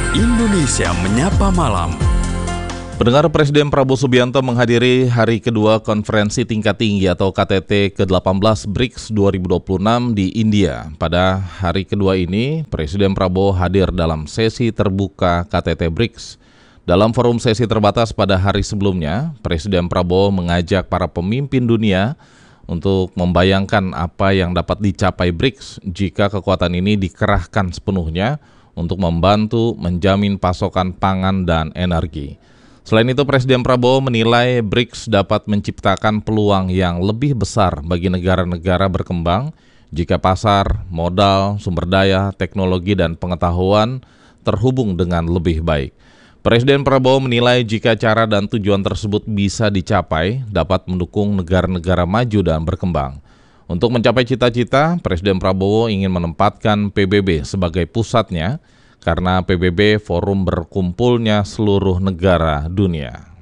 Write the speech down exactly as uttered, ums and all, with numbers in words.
Indonesia Menyapa Malam. Pendengar, Presiden Prabowo Subianto menghadiri hari kedua konferensi tingkat tinggi atau K T T ke delapan belas B R I C S dua ribu dua puluh enam di India. Pada hari kedua ini, Presiden Prabowo hadir dalam sesi terbuka K T T B R I C S. Dalam forum sesi terbatas pada hari sebelumnya, Presiden Prabowo mengajak para pemimpin dunia untuk membayangkan apa yang dapat dicapai B R I C S jika kekuatan ini dikerahkan sepenuhnya untuk membantu menjamin pasokan pangan dan energi. Selain itu, Presiden Prabowo menilai B R I C S dapat menciptakan peluang yang lebih besar bagi negara-negara berkembang jika pasar, modal, sumber daya, teknologi, dan pengetahuan terhubung dengan lebih baik. Presiden Prabowo menilai jika cara dan tujuan tersebut bisa dicapai, dapat mendukung negara-negara maju dan berkembang. Untuk mencapai cita-cita, Presiden Prabowo ingin menempatkan P B B sebagai pusatnya, karena P B B forum berkumpulnya seluruh negara dunia.